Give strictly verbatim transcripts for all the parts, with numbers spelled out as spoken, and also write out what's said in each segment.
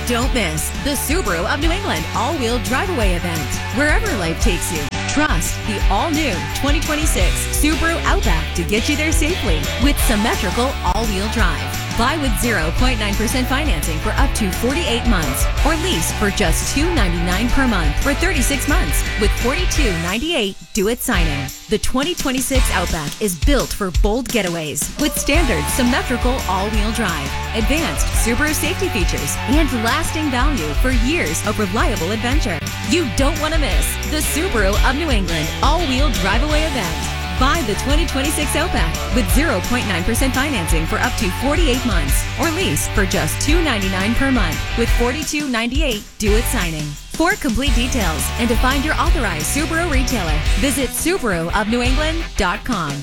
Don't miss the Subaru of New England all-wheel drive-away event. Wherever life takes you, trust the all-new twenty twenty-six Subaru Outback to get you there safely with symmetrical all-wheel drive. Buy with zero point nine percent financing for up to forty-eight months or lease for just two hundred ninety-nine dollars per month for thirty-six months with forty-two ninety-eight due at signing. The twenty twenty-six Outback is built for bold getaways with standard symmetrical all-wheel drive, advanced Subaru safety features, and lasting value for years of reliable adventure. You don't want to miss the Subaru of New England all-wheel drive-away event. Buy the twenty twenty-six Outback with zero point nine percent financing for up to forty-eight months or lease for just two hundred ninety-nine dollars per month with forty-two ninety-eight due at signing. For complete details and to find your authorized Subaru retailer, visit Subaru of New England dot com.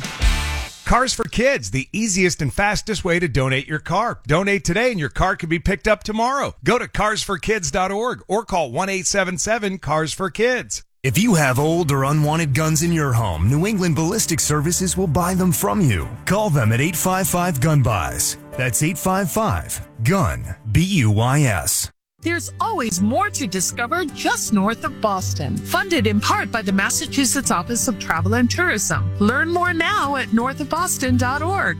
Cars for Kids, the easiest and fastest way to donate your car. Donate today and your car can be picked up tomorrow. Go to cars for kids dot org or call one eight seven seven cars for kids. If you have old or unwanted guns in your home, New England Ballistic Services will buy them from you. Call them at eight five five gun buys. That's eight five five gun B U Y S. There's always more to discover just north of Boston. Funded in part by the Massachusetts Office of Travel and Tourism. Learn more now at north of boston dot org.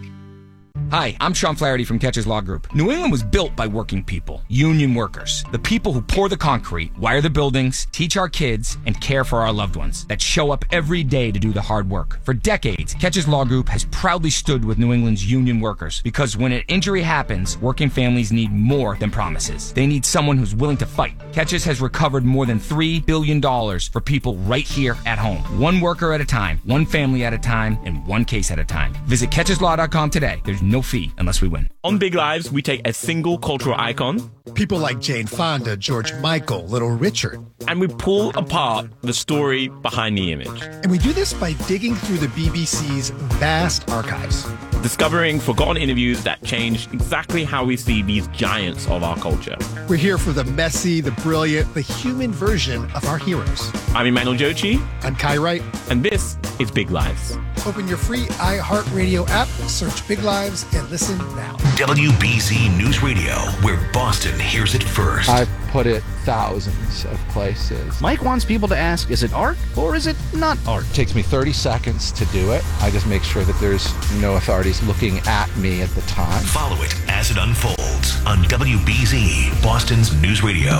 Hi, I'm Sean Flaherty from Catches Law Group. New England was built by working people, union workers, the people who pour the concrete, wire the buildings, teach our kids, and care for our loved ones, that show up every day to do the hard work. For decades, Catches Law Group has proudly stood with New England's union workers because when an injury happens, working families need more than promises. They need someone who's willing to fight. Catches has recovered more than three billion dollars for people right here at home. One worker at a time, one family at a time, and one case at a time. Visit catches law dot com today. There's no fee unless we win. On Big Lives, we take a single cultural icon, people like Jane Fonda, George Michael, Little Richard, and we pull apart the story behind the image. And we do this by digging through the B B C's vast archives, discovering forgotten interviews that changed exactly how we see these giants of our culture. We're here for the messy, the brilliant, the human version of our heroes. I'm Emmanuel Jochi. I'm Kai Wright. And this is Big Lives. Open your free iHeartRadio app, search Big Lives, and listen now. W B Z News Radio, where Boston hears it first. I've put it thousands of places. Mike wants people to ask, is it art or is it not art? It takes me thirty seconds to do it. I just make sure that there's no authorities looking at me at the time. Follow it as it unfolds on W B Z, Boston's News Radio.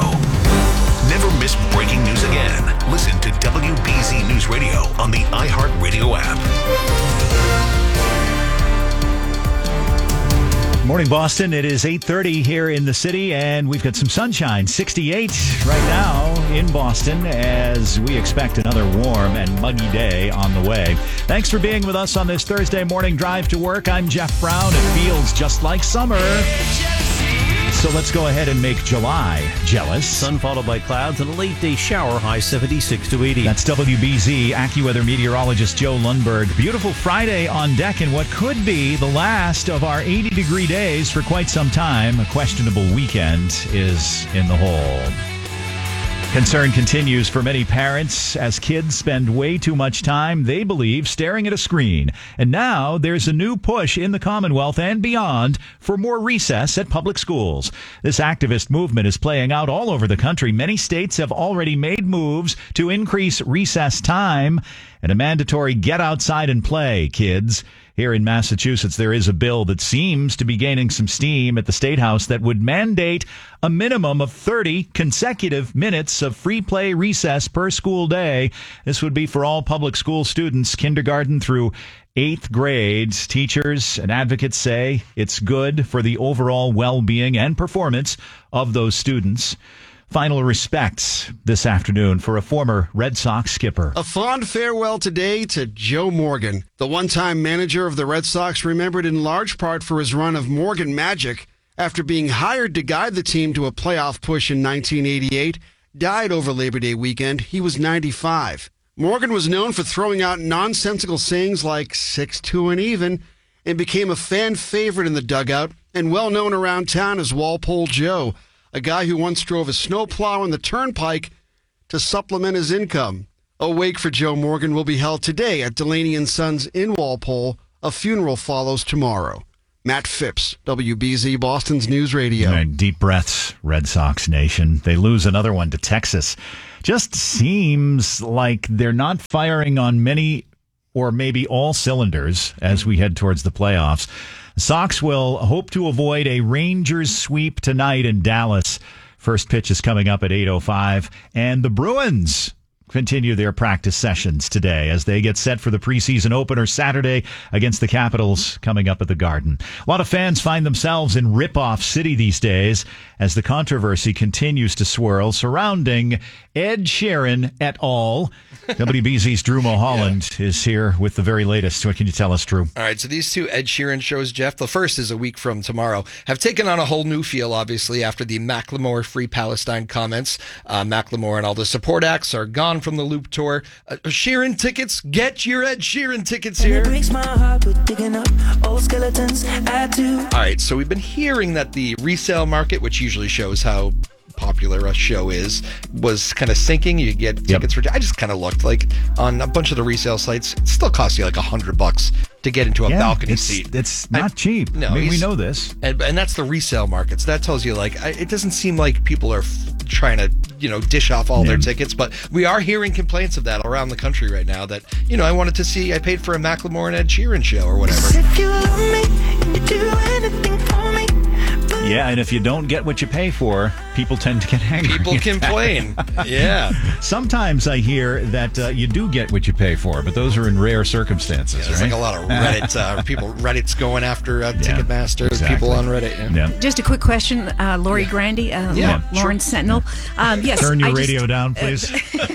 Never miss breaking news again. Listen to W B Z News Radio on the iHeartRadio app. Morning, Boston. It is eight thirty here in the city, and we've got some sunshine. sixty-eight right now in Boston as we expect another warm and muggy day on the way. Thanks for being with us on this Thursday morning drive to work. I'm Jeff Brown. It feels just like summer. So let's go ahead and make July jealous. Sun followed by clouds and a late day shower, high seventy-six to eighty. That's W B Z AccuWeather meteorologist Joe Lundberg. Beautiful Friday on deck in what could be the last of our eighty degree days for quite some time. A questionable weekend is in the hole. Concern continues for many parents as kids spend way too much time, they believe, staring at a screen. And now there's a new push in the Commonwealth and beyond for more recess at public schools. This activist movement is playing out all over the country. Many states have already made moves to increase recess time and a mandatory get outside and play, kids. Here in Massachusetts, there is a bill that seems to be gaining some steam at the State House that would mandate a minimum of thirty consecutive minutes of free play recess per school day. This would be for all public school students, kindergarten through eighth grades. Teachers and advocates say it's good for the overall well-being and performance of those students. Final respects this afternoon for a former Red Sox skipper. A fond farewell today to Joe Morgan, the one-time manager of the Red Sox, remembered in large part for his run of Morgan Magic after being hired to guide the team to a playoff push in nineteen eighty-eight, died over Labor Day weekend. He was ninety-five. Morgan was known for throwing out nonsensical sayings like six two and even, and became a fan favorite in the dugout and well known around town as Walpole Joe, a guy who once drove a snowplow on the turnpike to supplement his income. A wake for Joe Morgan will be held today at Delaney and Sons in Walpole. A funeral follows tomorrow. Matt Phipps, W B Z Boston's News Radio. All right, deep breaths, Red Sox Nation. They lose another one to Texas. Just seems like they're not firing on many or maybe all cylinders as we head towards the playoffs. The Sox will hope to avoid a Rangers sweep tonight in Dallas. First pitch is coming up at eight oh five. And the Bruins continue their practice sessions today as they get set for the preseason opener Saturday against the Capitals coming up at the Garden. A lot of fans find themselves in rip-off city these days as the controversy continues to swirl surrounding Ed Sheeran et al. W B Z's Drew Mulholland yeah. is here with the very latest. What can you tell us, Drew? All right, so these two Ed Sheeran shows, Jeff, the first is a week from tomorrow, have taken on a whole new feel, obviously, after the Macklemore Free Palestine comments. Uh, Macklemore and all the support acts are gone from the Loop Tour. Uh, Sheeran tickets, get your Ed Sheeran tickets here. My heart with digging up old skeletons. I do. All right, so we've been hearing that the resale market, which usually shows how popular a show is, was kind of sinking. You get tickets yep. for. I just kind of looked like on a bunch of the resale sites, it still costs you like a hundred bucks to get into a yeah, balcony it's, seat. It's not I, cheap. No, I mean, we know this, and, and that's the resale market. So that tells you like I, it doesn't seem like people are f- trying to you know dish off all yeah. their tickets, but we are hearing complaints of that around the country right now. That you know I wanted to see. I paid for a Macklemore and Ed Sheeran show or whatever. If you love me, you do anything for me. Yeah, and if you don't get what you pay for, people tend to get angry. People complain. Yeah. Sometimes I hear that uh, you do get what you pay for, but those are in rare circumstances. Yeah, there's right? like a lot of Reddit uh, people. Reddit's going after uh, yeah, Ticketmaster. Exactly. People on Reddit. Yeah. Yeah. Just a quick question, uh, Lori yeah. Grandi, uh, yeah, Lauren sure. Sentinel. Um, yes, Turn your I radio just, down, please.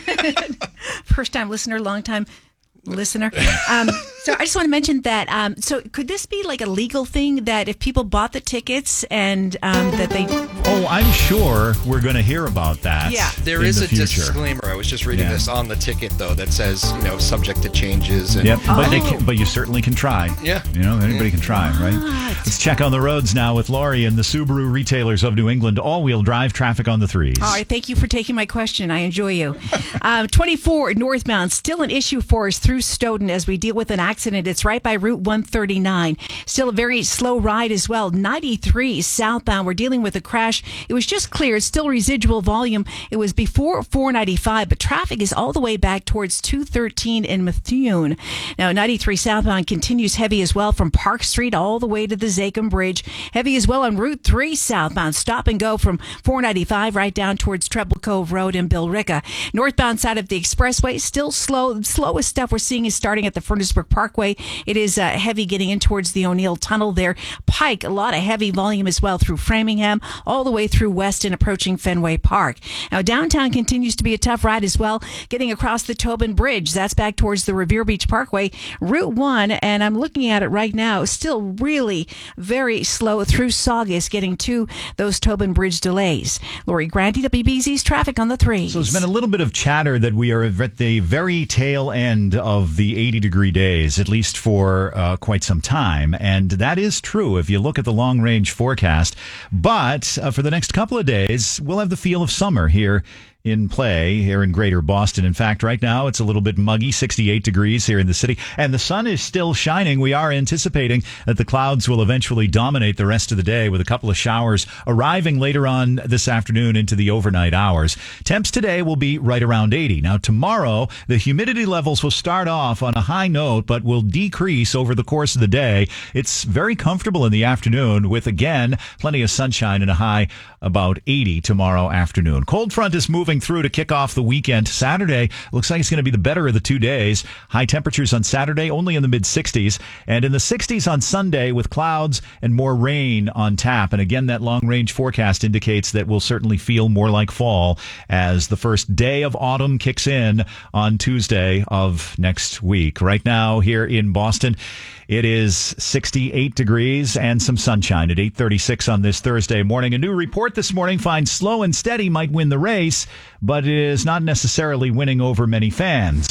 Uh, first time listener, long time listener. Um, so I just want to mention that. Um, so could this be like a legal thing that if people bought the tickets and um, that they? Oh, I'm sure we're going to hear about that. Yeah, there is the a future. disclaimer. I was just reading yeah. this on the ticket though that says you know subject to changes. And, yep, oh. but they can, but you certainly can try. Yeah, you know anybody yeah. can try, right? Let's check on the roads now with Laurie and the Subaru retailers of New England. All-wheel drive traffic on the threes. All right, thank you for taking my question. I enjoy you. um, twenty-four northbound, still an issue for us through Stoughton as we deal with an accident. It's right by Route one thirty-nine. Still a very slow ride as well. ninety-three southbound. We're dealing with a crash. It was just cleared. Still residual volume. It was before four ninety-five, but traffic is all the way back towards two thirteen in Methuen. Now, ninety-three southbound continues heavy as well from Park Street all the way to the Zachem Bridge. Heavy as well on Route three southbound. Stop and go from four ninety-five right down towards Treble Cove Road in Billerica. Northbound side of the expressway, still slow. The slowest stuff we're seeing is starting at the Furnaceburg Parkway. It is uh, heavy getting in towards the O'Neill Tunnel there. Pike, a lot of heavy volume as well through Framingham, all the way through Weston, approaching Fenway Park. Now, downtown continues to be a tough ride as well, getting across the Tobin Bridge. That's back towards the Revere Beach Parkway. Route one, and I'm looking at it right now, still really very slow through Saugus, getting to those Tobin Bridge delays. Lori Grandi, W B Z's traffic on the three. So there's been a little bit of chatter that we are at the very tail end of the eighty degree days, at least for uh, quite some time. And that is true if you look at the long range forecast. But uh, for the next couple of days, we'll have the feel of summer here in play here in greater Boston. In fact, right now it's a little bit muggy, sixty-eight degrees here in the city, and the sun is still shining. We are anticipating that the clouds will eventually dominate the rest of the day with a couple of showers arriving later on this afternoon into the overnight hours. Temps today will be right around eighty. Now tomorrow, the humidity levels will start off on a high note, but will decrease over the course of the day. It's very comfortable in the afternoon with, again, plenty of sunshine and a high about eighty tomorrow afternoon. Cold front is moving through to kick off the weekend. Saturday looks like it's going to be the better of the two days. High temperatures on Saturday only in the mid sixties, and in the sixties on Sunday with clouds and more rain on tap. And again, that long range forecast indicates that we'll certainly feel more like fall as the first day of autumn kicks in on Tuesday of next week. Right now here in Boston, it is sixty-eight degrees and some sunshine at eight thirty-six on this Thursday morning. A new report this morning finds slow and steady might win the race, but it is not necessarily winning over many fans.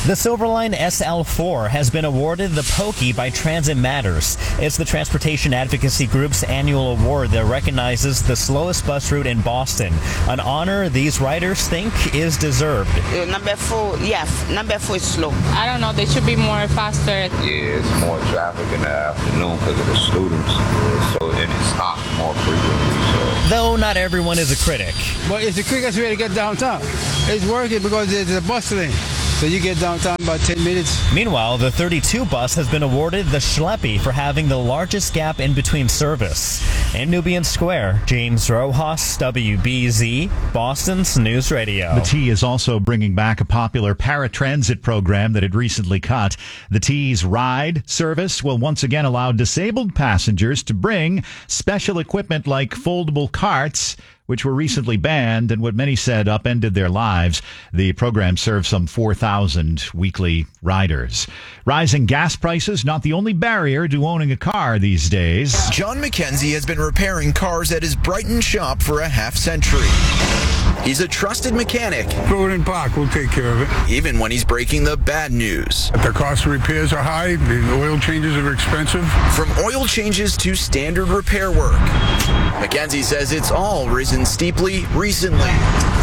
The Silverline S L four has been awarded the Pokey by Transit Matters. It's the transportation advocacy group's annual award that recognizes the slowest bus route in Boston, an honor these riders think is deserved. Uh, number four, yes, number four is slow. I don't know, they should be more faster. Yeah, it's more traffic in the afternoon because of the students, so and it stops more frequently. So. Though not everyone is a critic. But it's the quickest way to get downtown. It's working because there's a bus lane. So you get downtown in about ten minutes. Meanwhile, the thirty-two bus has been awarded the Schleppy for having the largest gap in between service. In Nubian Square, James Rojas, W B Z, Boston's News Radio. The T is also bringing back a popular paratransit program that had recently cut. The T's ride service will once again allow disabled passengers to bring special equipment like foldable carts, which were recently banned and what many said upended their lives. The program serves some four thousand weekly riders. Rising gas prices, not the only barrier to owning a car these days. John McKenzie has been repairing cars at his Brighton shop for a half century. He's a trusted mechanic. Throw it in park, we'll take care of it. Even when he's breaking the bad news. The cost of repairs are high, the oil changes are expensive. From oil changes to standard repair work, McKenzie says it's all risen steeply recently.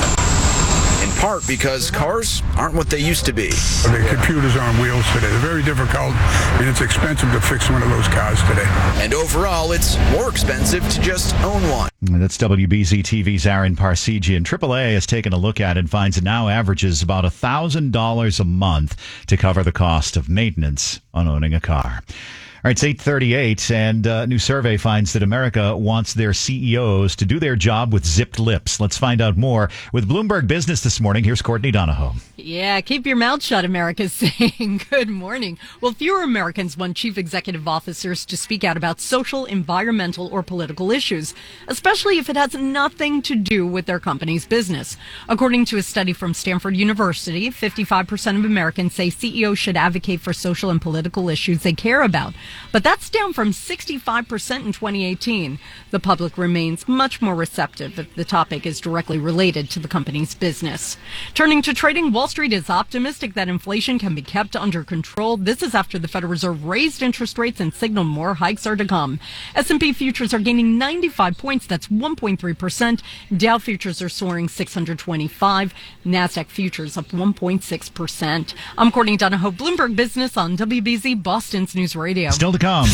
In part because cars aren't what they used to be. The computers are on wheels today. They're very difficult, and it's expensive to fix one of those cars today. And overall, it's more expensive to just own one. That's W B Z T V's Aaron Parsegian. triple A has taken a look at it and finds it now averages about one thousand dollars a month to cover the cost of maintenance on owning a car. All right, it's eight thirty-eight, and a new survey finds that America wants their C E Os to do their job with zipped lips. Let's find out more with Bloomberg Business this morning. Here's Courtney Donahoe. Yeah, keep your mouth shut, America's saying. Good morning. Well, fewer Americans want chief executive officers to speak out about social, environmental, or political issues, especially if it has nothing to do with their company's business. According to a study from Stanford University, fifty-five percent of Americans say C E Os should advocate for social and political issues they care about. But that's down from sixty-five percent in twenty eighteen. The public remains much more receptive if the topic is directly related to the company's business. Turning to trading, Wall Street is optimistic that inflation can be kept under control. This is after the Federal Reserve raised interest rates and signaled more hikes are to come. S and P futures are gaining ninety-five points. That's one point three percent. Dow futures are soaring six hundred twenty-five. NASDAQ futures up one point six percent. I'm Courtney Donahoe, Bloomberg Business on W B Z, Boston's News Radio. Still to come.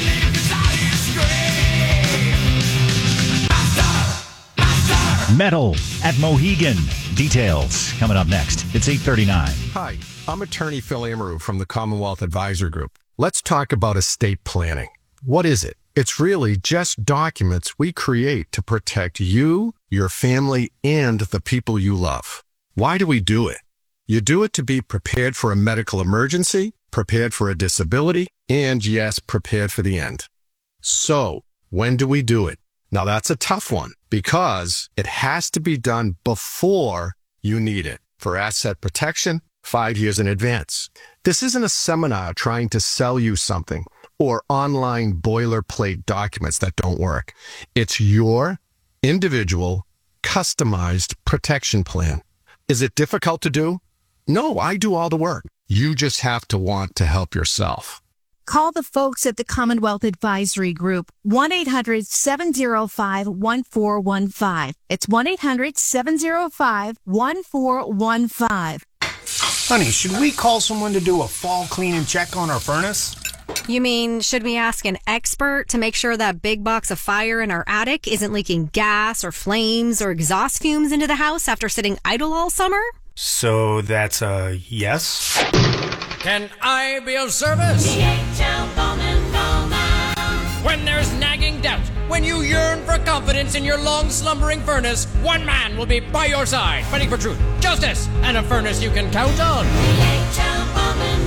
Metal at Mohegan. Details coming up next. It's eight thirty-nine. Hi, I'm attorney Phil Amaru from the Commonwealth Advisor Group. Let's talk about estate planning. What is it? It's really just documents we create to protect you, your family, and the people you love. Why do we do it? You do it to be prepared for a medical emergency, prepared for a disability, and yes, prepared for the end. So, when do we do it? Now that's a tough one because it has to be done before you need it. For asset protection, five years in advance. This isn't a seminar trying to sell you something or online boilerplate documents that don't work. It's your individual, customized protection plan. Is it difficult to do? No, I do all the work. You just have to want to help yourself. Call the folks at the Commonwealth Advisory Group, one eight hundred seven oh five one four one five. It's one eight hundred seven oh five one four one five. Honey, should we call someone to do a fall clean and check on our furnace? You mean, should we ask an expert to make sure that big box of fire in our attic isn't leaking gas or flames or exhaust fumes into the house after sitting idle all summer? So that's a yes? Can I be of service? D H L Bowman Bowman. When there's nagging doubt, when you yearn for confidence in your long slumbering furnace, one man will be by your side, fighting for truth, justice, and a furnace you can count on. D H L Bowman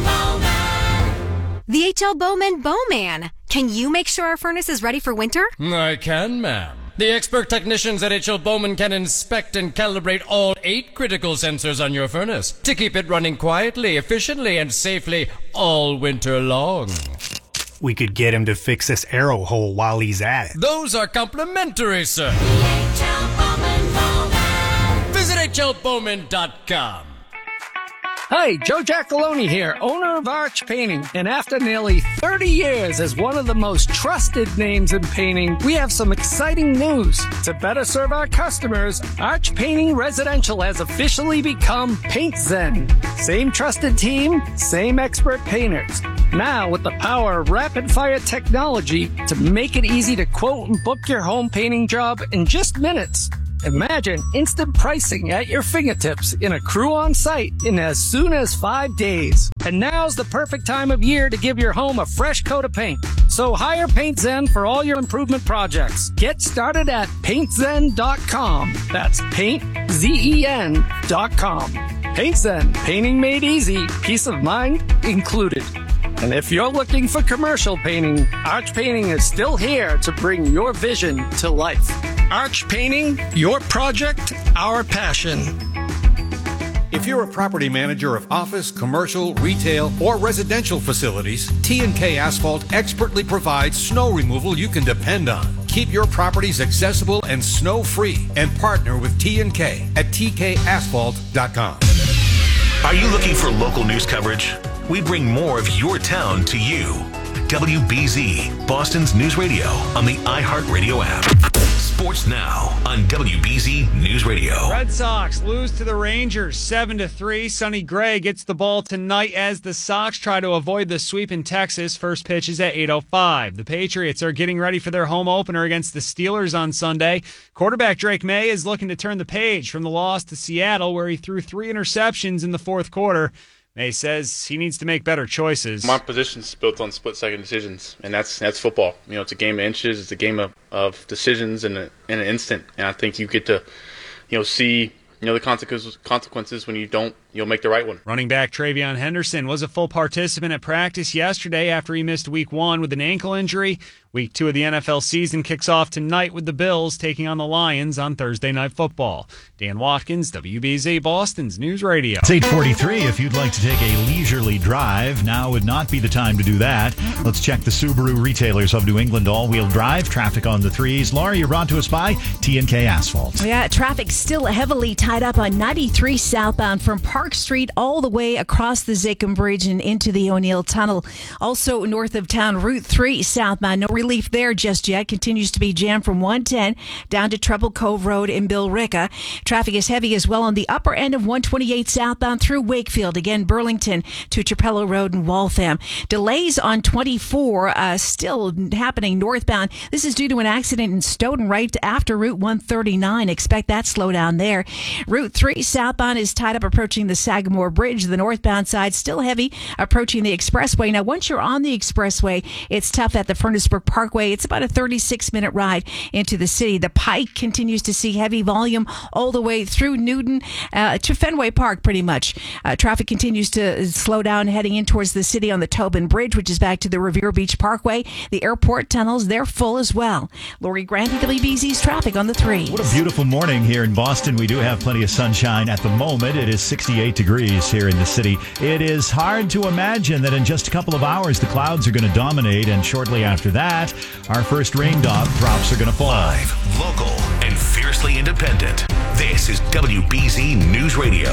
Bowman. The H L Bowman Bowman. Can you make sure our furnace is ready for winter? I can, ma'am. The expert technicians at H L Bowman can inspect and calibrate all eight critical sensors on your furnace to keep it running quietly, efficiently, and safely all winter long. We could get him to fix this arrow hole while he's at it. Those are complimentary, sir. H L Bowman Bowman. Visit H L Bowman dot com. Hi, Joe Giacalone here, owner of Arch Painting. And after nearly thirty years as one of the most trusted names in painting, we have some exciting news. To better serve our customers, Arch Painting Residential has officially become Paint Zen. Same trusted team, same expert painters. Now with the power of rapid-fire technology to make it easy to quote and book your home painting job in just minutes. Imagine instant pricing at your fingertips in a crew on site in as soon as five days. And now's the perfect time of year to give your home a fresh coat of paint. So hire Paint Zen for all your improvement projects. Get started at paint zen dot com. That's paint zen dot com. Paint Zen, painting made easy, peace of mind included. And if you're looking for commercial painting, Arch Painting is still here to bring your vision to life. Arch Painting, your project, our passion. If you're a property manager of office, commercial, retail, or residential facilities, T and K Asphalt expertly provides snow removal you can depend on. Keep your properties accessible and snow-free and partner with T and K at t k asphalt dot com. Are you looking for local news coverage? We bring more of your town to you. W B Z, Boston's news radio on the iHeartRadio app. Sports now on W B Z News Radio. Red Sox lose to the Rangers seven to three. Sonny Gray gets the ball tonight as the Sox try to avoid the sweep in Texas. First pitch is at eight oh five. The Patriots are getting ready for their home opener against the Steelers on Sunday. Quarterback Drake May is looking to turn the page from the loss to Seattle, where he threw three interceptions in the fourth quarter. May says he needs to make better choices. My position's built on split-second decisions, and that's that's football. You know, it's a game of inches. It's a game of, of decisions in, a, in an instant. And I think you get to, you know, see, you know, the consequences consequences when you don't, you'll make the right one. Running back Travion Henderson was a full participant at practice yesterday after he missed week one with an ankle injury. Week two of the N F L season kicks off tonight with the Bills taking on the Lions on Thursday Night Football. Dan Watkins, W B Z Boston's News Radio. It's eight forty-three. If you'd like to take a leisurely drive, now would not be the time to do that. Let's check the Subaru retailers of New England all-wheel drive. Traffic on the threes. Laura, you're brought to us by T and K Asphalt. Yeah, traffic still heavily tied up on ninety-three southbound from Park Street all the way across the Zachem Bridge and into the O'Neill Tunnel. Also north of town, Route three southbound. No relief there just yet. Continues to be jammed from one ten down to Treble Cove Road in Billerica. Traffic is heavy as well on the upper end of one twenty-eight southbound through Wakefield. Again, Burlington to Trapello Road in Waltham. Delays on twenty-four uh, still happening northbound. This is due to an accident in Stoughton right after Route one thirty-nine. Expect that slowdown there. Route three southbound is tied up approaching the Sagamore Bridge. The northbound side still heavy approaching the expressway. Now, once you're on the expressway, it's tough at the Furnace Brook Parkway. It's about a thirty-six minute ride into the city. The Pike continues to see heavy volume all the way through Newton uh, to Fenway Park, pretty much. Uh, traffic continues to slow down heading in towards the city on the Tobin Bridge, which is back to the Revere Beach Parkway. The airport tunnels, they're full as well. Lori Grant, W B Z's traffic on the three. What a beautiful morning here in Boston. We do have plenty of sunshine at the moment. It is sixty-eight degrees here in the city. It is hard to imagine that in just a couple of hours the clouds are going to dominate, and shortly after that, our first rain drop drops are going to fall. Live, local, and fiercely independent. This is W B Z News Radio.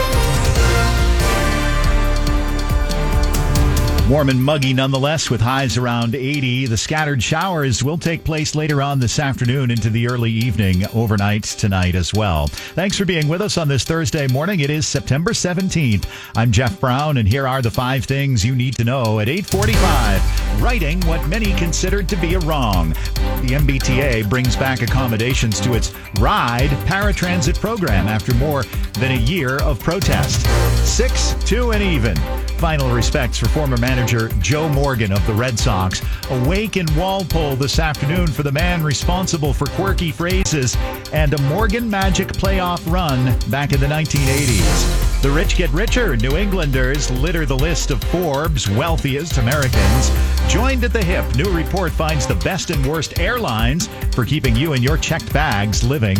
Warm and muggy nonetheless with highs around eighty. The scattered showers will take place later on this afternoon into the early evening, overnight tonight as well. Thanks for being with us on this Thursday morning. It is September seventeenth. I'm Jeff Brown, and here are the five things you need to know at eight forty-five. Righting what many considered to be a wrong. The M B T A brings back accommodations to its RIDE paratransit program after more than a year of protest. Six, two, and even. Final respects for former manager Joe Morgan of the Red Sox. Awake in Walpole this afternoon for the man responsible for quirky phrases and a Morgan Magic playoff run back in the nineteen eighties. The rich get richer. New Englanders litter the list of Forbes' wealthiest Americans. Joined at the hip, new report finds the best and worst airlines for keeping you and your checked bags living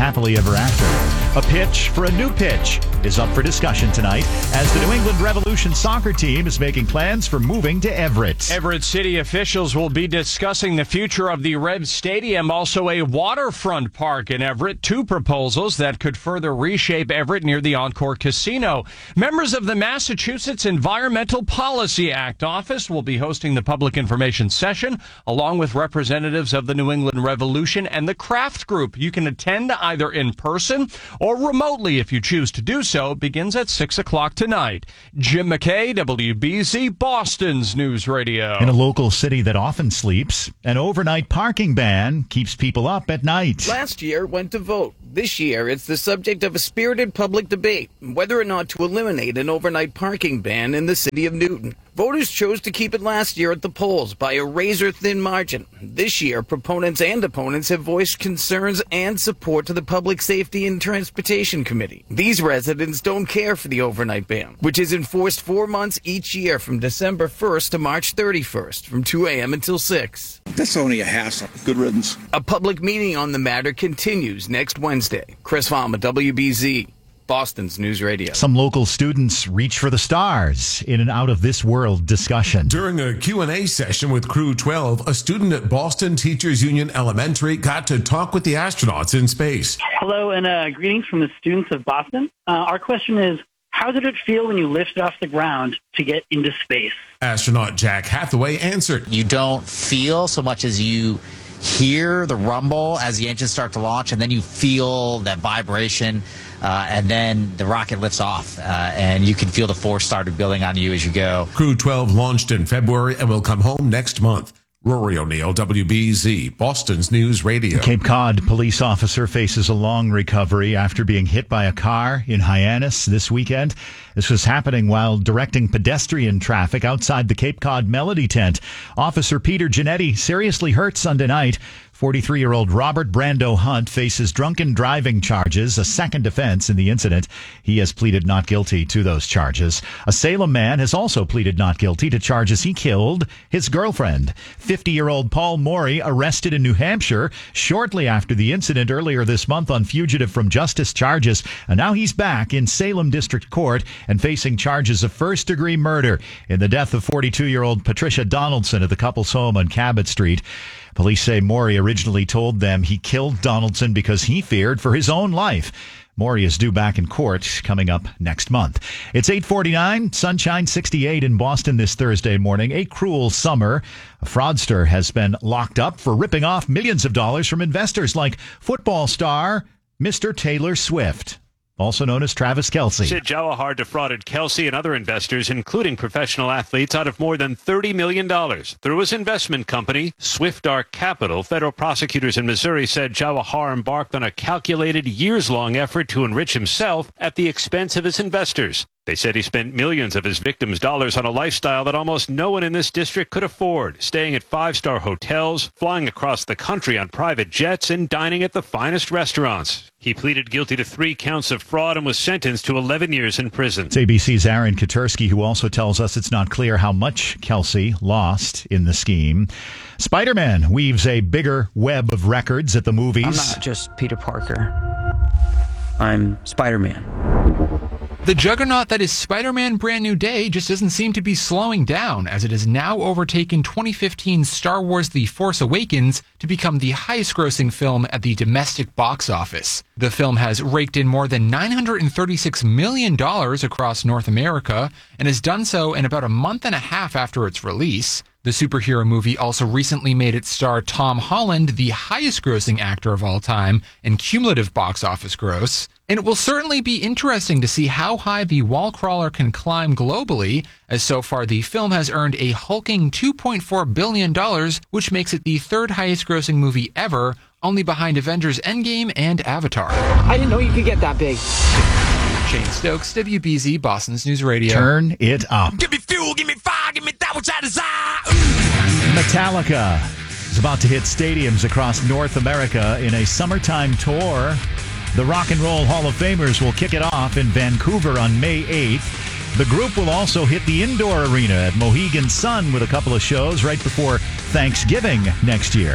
happily ever after. A pitch for a new pitch is up for discussion tonight as the New England Revolution soccer team is making plans for moving to Everett. Everett city officials will be discussing the future of the Rev Stadium, also a waterfront park in Everett, two proposals that could further reshape Everett near the Encore Casino. Members of the Massachusetts Environmental Policy Act office will be hosting the public information session, along with representatives of the New England Revolution and the Kraft Group. You can attend either in person or remotely if you choose to do so. It begins at six o'clock tonight. Jim McKay, W B Z, Boston's News Radio. In a local city that often sleeps, an overnight parking ban keeps people up at night. Last year went to vote. This year, it's the subject of a spirited public debate whether or not to eliminate an overnight parking ban in the city of Newton. Voters chose to keep it last year at the polls by a razor-thin margin. This year, proponents and opponents have voiced concerns and support to the Public Safety and Transportation Committee. These residents don't care for the overnight ban, which is enforced four months each year from December first to March thirty-first, from two a.m. until six. That's only a hassle. Good riddance. A public meeting on the matter continues next Wednesday. Chris Farmer, W B Z. Boston's News Radio. Some local students reach for the stars in an out-of-this-world discussion. During a Q and A session with Crew twelve, a student at Boston Teachers Union Elementary got to talk with the astronauts in space. Hello, and uh, greetings from the students of Boston. Uh, our question is, how did it feel when you lifted off the ground to get into space? Astronaut Jack Hathaway answered. You don't feel so much as you hear the rumble as the engines start to launch, and then you feel that vibration, uh, and then the rocket lifts off, uh, and you can feel the force started building on you as you go. Crew twelve launched in February and will come home next month. Rory O'Neill, W B Z, Boston's News Radio. A Cape Cod police officer faces a long recovery after being hit by a car in Hyannis this weekend. This was happening while directing pedestrian traffic outside the Cape Cod Melody tent. Officer Peter Giannetti seriously hurt Sunday night. forty-three-year-old Robert Brando Hunt faces drunken driving charges, a second offense in the incident. He has pleaded not guilty to those charges. A Salem man has also pleaded not guilty to charges he killed his girlfriend. fifty-year-old Paul Morey arrested in New Hampshire shortly after the incident earlier this month on fugitive from justice charges. And now he's back in Salem District Court and facing charges of first-degree murder in the death of forty-two-year-old Patricia Donaldson at the couple's home on Cabot Street. Police say Morey originally told them he killed Donaldson because he feared for his own life. Morey is due back in court coming up next month. It's eight forty-nine, sunshine sixty-eight in Boston this Thursday morning. A cruel summer. A fraudster has been locked up for ripping off millions of dollars from investors like football star Mister Taylor Swift, also known as Travis Kelce. Sid Jawahar defrauded Kelce and other investors, including professional athletes, out of more than thirty million dollars. Through his investment company, Swift Arc Capital, federal prosecutors in Missouri said Jawahar embarked on a calculated years-long effort to enrich himself at the expense of his investors. They said he spent millions of his victims' dollars on a lifestyle that almost no one in this district could afford, staying at five-star hotels, flying across the country on private jets, and dining at the finest restaurants. He pleaded guilty to three counts of fraud and was sentenced to eleven years in prison. It's A B C's Aaron Katursky, who also tells us it's not clear how much Kelce lost in the scheme. Spider-Man weaves a bigger web of records at the movies. I'm not just Peter Parker. I'm Spider-Man. The juggernaut that is Spider-Man Brand New Day just doesn't seem to be slowing down, as it has now overtaken twenty fifteen's Star Wars The Force Awakens to become the highest-grossing film at the domestic box office. The film has raked in more than nine hundred thirty-six million dollars across North America, and has done so in about a month and a half after its release. The superhero movie also recently made its star Tom Holland the highest-grossing actor of all time in cumulative box office gross. And it will certainly be interesting to see how high the wall crawler can climb globally, as so far the film has earned a hulking two point four billion dollars, which makes it the third highest-grossing movie ever, only behind Avengers Endgame and Avatar. I didn't know you could get that big. Shane Stokes, W B Z, Boston's News Radio. Turn it up. Give me fuel, give me fire, give me that which I desire. Metallica is about to hit stadiums across North America in a summertime tour. The Rock and Roll Hall of Famers will kick it off in Vancouver on May eighth. The group will also hit the indoor arena at Mohegan Sun with a couple of shows right before Thanksgiving next year.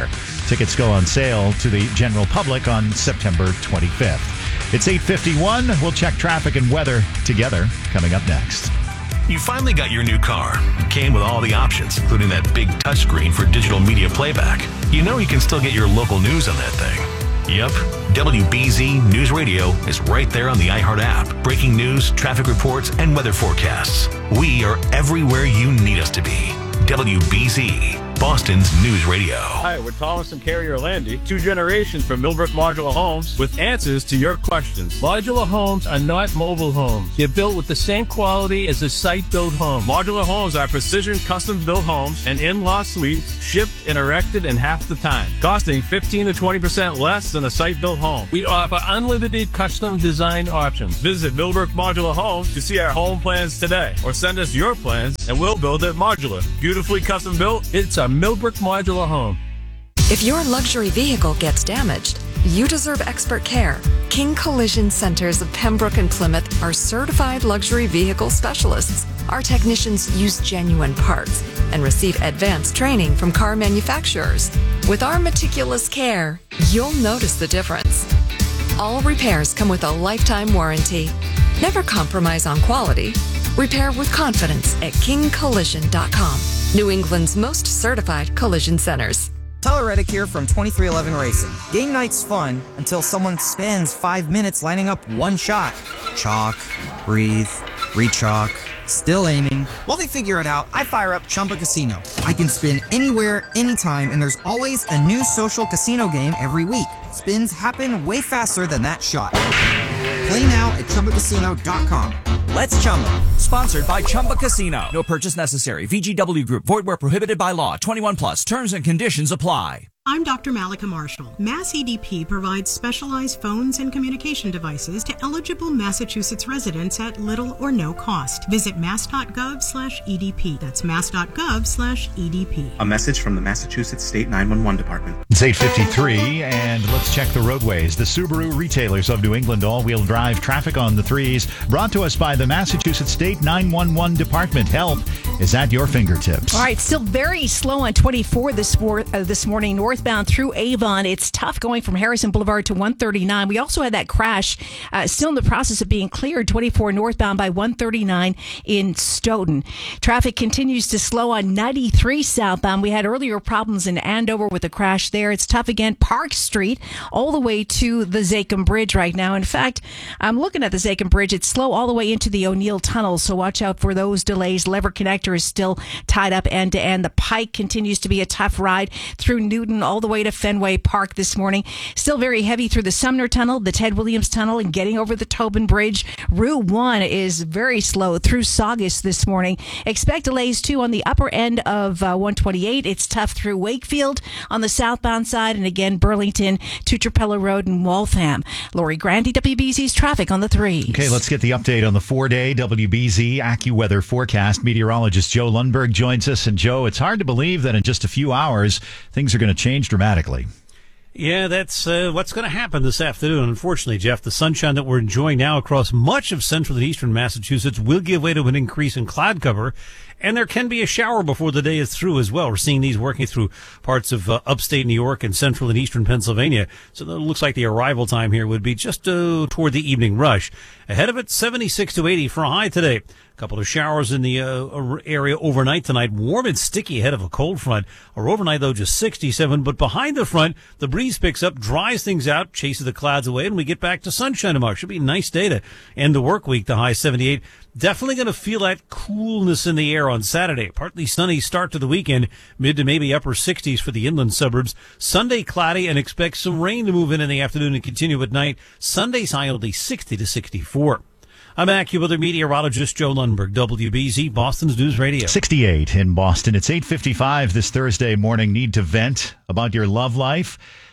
Tickets go on sale to the general public on September twenty-fifth. It's eight fifty-one. We'll check traffic and weather together coming up next. You finally got your new car. It came with all the options, including that big touchscreen for digital media playback. You know you can still get your local news on that thing. Yep, W B Z News Radio is right there on the iHeart app. Breaking news, traffic reports, and weather forecasts. We are everywhere you need us to be. W B Z, Boston's News Radio. Hi, we're Thomas and Carrie Orlandi, two generations from Millbrook Modular Homes with answers to your questions. Modular homes are not mobile homes. They're built with the same quality as a site-built home. Modular homes are precision custom-built homes and in-law suites shipped and erected in half the time, costing fifteen to twenty percent less than a site-built home. We offer unlimited custom design options. Visit Millbrook Modular Homes to see our home plans today, or send us your plans and we'll build it modular. Beautifully custom built. It's a Millbrook Modular Home. If your luxury vehicle gets damaged, you deserve expert care. King Collision Centers of Pembroke and Plymouth are certified luxury vehicle specialists. Our technicians use genuine parts and receive advanced training from car manufacturers. With our meticulous care, you'll notice the difference. All repairs come with a lifetime warranty. Never compromise on quality. Repair with confidence at king collision dot com. New England's most certified collision centers. Tyler Reddick here from twenty-three eleven Racing. Game night's fun until someone spends five minutes lining up one shot. Chalk, breathe, re-chalk, still aiming. While they figure it out, I fire up Chumba Casino. I can spin anywhere, anytime, and there's always a new social casino game every week. Spins happen way faster than that shot. Play now at chumba casino dot com. Let's Chumba. Sponsored by Chumba Casino. No purchase necessary. V G W Group. Void where prohibited by law. twenty-one plus. Terms and conditions apply. I'm Doctor Malika Marshall. Mass E D P provides specialized phones and communication devices to eligible Massachusetts residents at little or no cost. Visit mass.gov slash EDP. That's mass.gov slash EDP. A message from the Massachusetts State nine one one Department. It's eight fifty-three, and let's check the roadways. The Subaru retailers of New England all-wheel drive traffic on the threes, brought to us by the Massachusetts State nine one one Department. Help is at your fingertips. All right, still very slow on twenty-four this, mor- uh, this morning, northbound through Avon. It's tough going from Harrison Boulevard to one thirty-nine. We also had that crash uh, still in the process of being cleared, twenty-four northbound by one thirty-nine in Stoughton. Traffic continues to slow on ninety-three southbound. We had earlier problems in Andover with a crash there. It's tough again. Park Street all the way to the Zakim Bridge right now. In fact, I'm looking at the Zakim Bridge. It's slow all the way into the O'Neill Tunnel, so watch out for those delays. Lever Connector is still tied up end to end. The Pike continues to be a tough ride through Newton all the way to Fenway Park this morning. Still very heavy through the Sumner Tunnel, the Ted Williams Tunnel, and getting over the Tobin Bridge. Route one is very slow through Saugus this morning. Expect delays, too, on the upper end of uh, one twenty-eight. It's tough through Wakefield on the southbound side, and again, Burlington to Trapella Road and Waltham. Lori Grandy, W B Z's traffic on the threes. Okay, let's get the update on the four-day W B Z AccuWeather forecast. Meteorologist Joe Lundberg joins us. And, Joe, it's hard to believe that in just a few hours, things are going to change dramatically. Yeah, that's uh, what's going to happen this afternoon. Unfortunately, Jeff, the sunshine that we're enjoying now across much of central and eastern Massachusetts will give way to an increase in cloud cover, and there can be a shower before the day is through as well. We're seeing these working through parts of uh, upstate New York and central and eastern Pennsylvania, so it looks like the arrival time here would be just uh, toward the evening rush. Ahead of it, seventy-six to eighty for a high today. Couple of showers in the uh, area overnight tonight. Warm and sticky ahead of a cold front. Our overnight, though, just sixty-seven. But behind the front, the breeze picks up, dries things out, chases the clouds away, and we get back to sunshine tomorrow. Should be a nice day to end the work week. The high seventy-eight. Definitely going to feel that coolness in the air on Saturday. Partly sunny start to the weekend. Mid to maybe upper sixties for the inland suburbs. Sunday cloudy, and expect some rain to move in in the afternoon and continue at night. Sunday's high will be sixty to sixty-four. I'm AccuWeather meteorologist Joe Lundberg, W B Z, Boston's News Radio. sixty-eight in Boston. It's eight fifty-five this Thursday morning. Need to vent about your love life?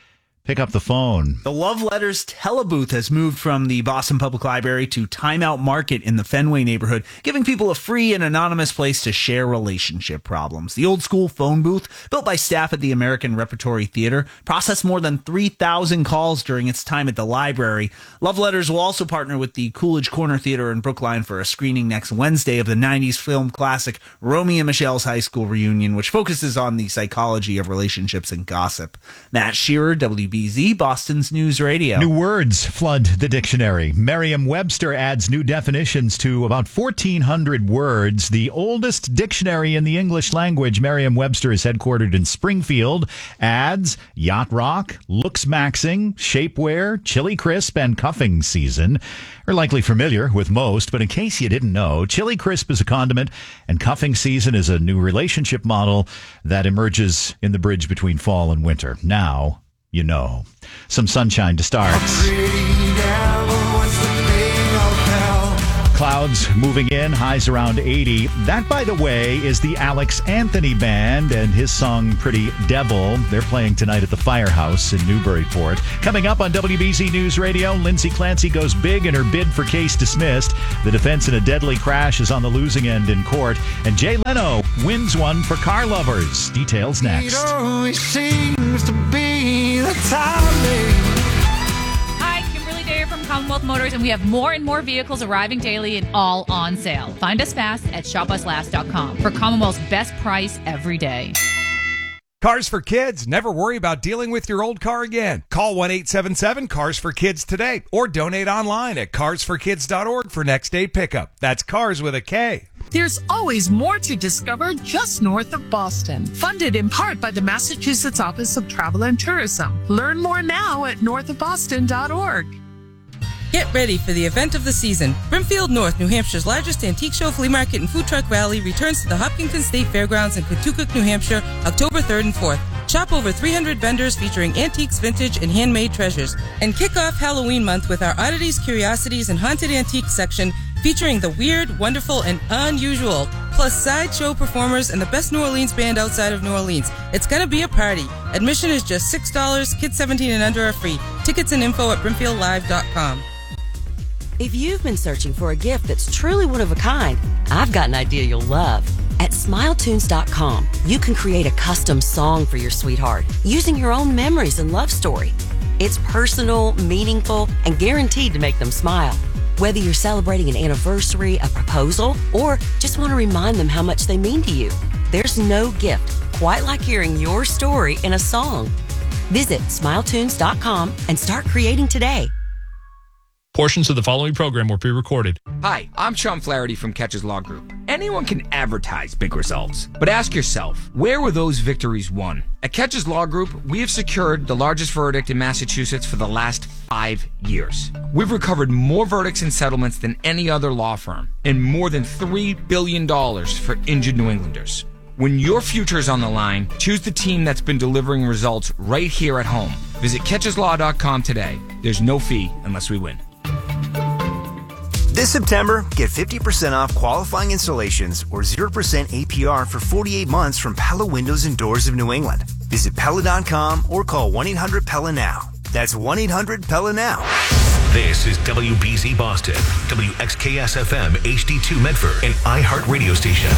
Pick up the phone. The Love Letters Telebooth has moved from the Boston Public Library to Time Out Market in the Fenway neighborhood, giving people a free and anonymous place to share relationship problems. The old school phone booth, built by staff at the American Repertory Theater, processed more than three thousand calls during its time at the library. Love Letters will also partner with the Coolidge Corner Theater in Brookline for a screening next Wednesday of the nineties film classic Romeo and Michelle's High School Reunion, which focuses on the psychology of relationships and gossip. Matt Shearer, W B Z, Boston's News Radio. New words flood the dictionary. Merriam-Webster adds new definitions to about fourteen hundred words. The oldest dictionary in the English language, Merriam-Webster, is headquartered in Springfield, adds yacht rock, looks maxing, shapewear, chili crisp, and cuffing season. Are likely familiar with most, but in case you didn't know, chili crisp is a condiment and cuffing season is a new relationship model that emerges in the bridge between fall and winter. Now you know. Some sunshine to start. Clouds moving in, highs around eighty. That, by the way, is the Alex Anthony Band and his song Pretty Devil. They're playing tonight at the Firehouse in Newburyport. Coming up on W B Z News Radio, Lindsay Clancy goes big in her bid for case dismissed. The defense in a deadly crash is on the losing end in court. And Jay Leno wins one for car lovers. Details next. It always seems to be the timing. From Commonwealth Motors, and we have more and more vehicles arriving daily and all on sale. Find us fast at shop us last dot com for Commonwealth's best price every day. Cars for Kids. Never worry about dealing with your old car again. Call one eight seven seven cars for kids today or donate online at cars for kids dot org for next day pickup. That's cars with a K. There's always more to discover just north of Boston. Funded in part by the Massachusetts Office of Travel and Tourism. Learn more now at north of boston dot org. Get ready for the event of the season. Brimfield North, New Hampshire's largest antique show, flea market, and food truck rally returns to the Hopkinton State Fairgrounds in Cotucook, New Hampshire, October third and fourth. Shop over three hundred vendors featuring antiques, vintage, and handmade treasures. And kick off Halloween month with our Oddities, Curiosities, and Haunted Antiques section featuring the weird, wonderful, and unusual, plus sideshow performers and the best New Orleans band outside of New Orleans. It's gonna be a party. Admission is just six dollars. Kids seventeen and under are free. Tickets and info at brimfield live dot com. If you've been searching for a gift that's truly one of a kind, I've got an idea you'll love. At smile tunes dot com, you can create a custom song for your sweetheart using your own memories and love story. It's personal, meaningful, and guaranteed to make them smile. Whether you're celebrating an anniversary, a proposal, or just want to remind them how much they mean to you, there's no gift quite like hearing your story in a song. Visit smile tunes dot com and start creating today. Portions of the following program were pre-recorded. Hi, I'm Sean Flaherty from Catches Law Group. Anyone can advertise big results, but ask yourself, where were those victories won? At Catches Law Group, we have secured the largest verdict in Massachusetts for the last five years. We've recovered more verdicts and settlements than any other law firm, and more than three billion dollars for injured New Englanders. When your future is on the line, choose the team that's been delivering results right here at home. Visit catches law dot com today. There's no fee unless we win. This September, get fifty percent off qualifying installations or zero percent A P R for forty-eight months from Pella Windows and Doors of New England. Visit Pella dot com or call one eight hundred Pella now. That's one eight hundred Pella now. This is W B Z Boston, W X K S F M H D two Medford, and iHeart Radio Station.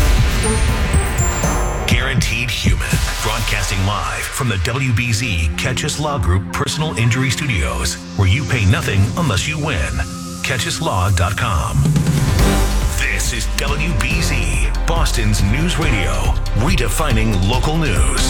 Guaranteed Human, broadcasting live from the W B Z Catches Law Group Personal Injury Studios, where you pay nothing unless you win. catches law dot com. This is W B Z, Boston's news radio, redefining local news.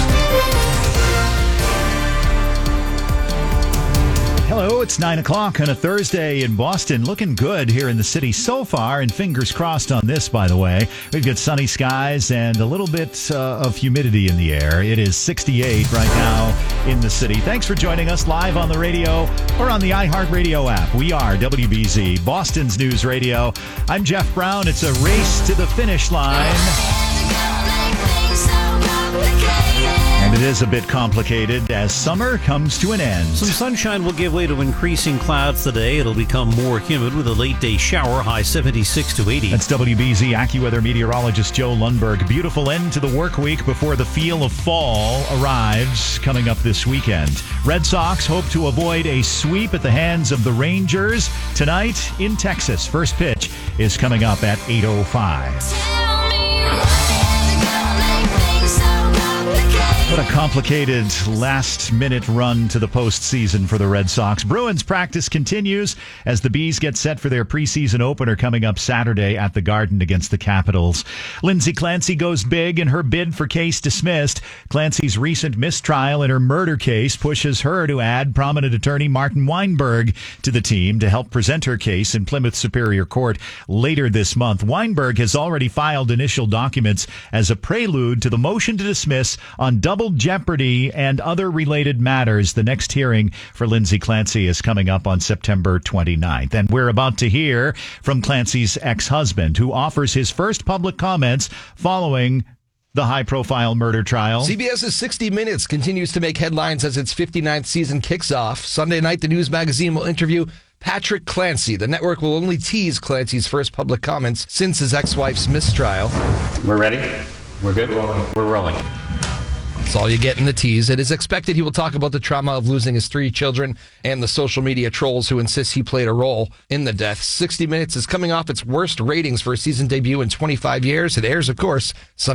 Hello, it's nine o'clock on a Thursday in Boston. Looking good here in the city so far, and fingers crossed on this, by the way. We've got sunny skies and a little bit uh, of humidity in the air. It is sixty-eight right now in the city. Thanks for joining us live on the radio or on the iHeartRadio app. We are W B Z, Boston's News Radio. I'm Jeff Brown. It's a race to the finish line. And It is a bit complicated as summer comes to an end. Some sunshine will give way to increasing clouds today. It'll become more humid with a late day shower, high seventy-six to eighty. That's W B Z AccuWeather meteorologist Joe Lundberg. Beautiful end to the work week before the feel of fall arrives coming up this weekend. Red Sox hope to avoid a sweep at the hands of the Rangers tonight in Texas. First pitch is coming up at eight oh five. What a complicated last-minute run to the postseason for the Red Sox. Bruins practice continues as the Bees get set for their preseason opener coming up Saturday at the Garden against the Capitals. Lindsay Clancy goes big in her bid for case dismissed. Clancy's recent mistrial in her murder case pushes her to add prominent attorney Martin Weinberg to the team to help present her case in Plymouth Superior Court later this month. Weinberg has already filed initial documents as a prelude to the motion to dismiss on double jeopardy and other related matters. The next hearing for Lindsay Clancy is coming up on September twenty-ninth. And we're about to hear from Clancy's ex-husband, who offers his first public comments following the high-profile murder trial. CBS's sixty minutes continues to make headlines as its fifty-ninth season kicks off. Sunday night, the news magazine will interview Patrick Clancy. The network will only tease Clancy's first public comments since his ex-wife's mistrial. We're ready. We're good. We're rolling. That's all you get in the tease. It is expected he will talk about the trauma of losing his three children and the social media trolls who insist he played a role in the death. sixty minutes is coming off its worst ratings for a season debut in twenty-five years. It airs, of course, Sunday